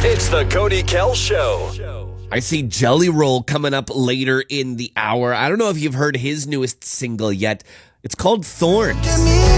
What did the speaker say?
It's the Cody Kell Show. I see Jelly Roll coming up later in the hour. I don't know if you've heard his newest single yet. It's called Thorns.